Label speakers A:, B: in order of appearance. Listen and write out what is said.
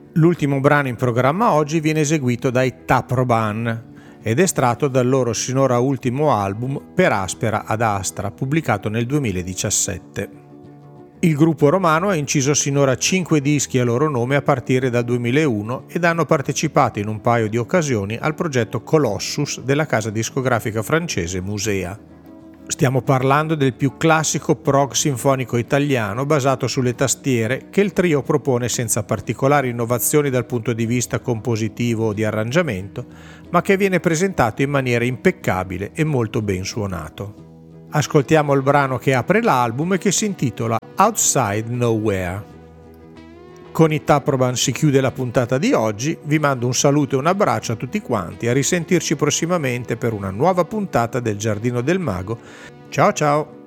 A: L'ultimo brano in programma oggi viene eseguito dai Taproban ed è estratto dal loro sinora ultimo album Per Aspera ad Astra, pubblicato nel 2017. Il gruppo romano ha inciso sinora 5 dischi a loro nome a partire dal 2001 ed hanno partecipato in un paio di occasioni al progetto Colossus della casa discografica francese Musea. Stiamo parlando del più classico prog sinfonico italiano basato sulle tastiere che il trio propone senza particolari innovazioni dal punto di vista compositivo o di arrangiamento, ma che viene presentato in maniera impeccabile e molto ben suonato. Ascoltiamo il brano che apre l'album e che si intitola Outside Nowhere. Con i Taproban si chiude la puntata di oggi, vi mando un saluto e un abbraccio a tutti quanti, a risentirci prossimamente per una nuova puntata del Giardino del Mago. Ciao ciao!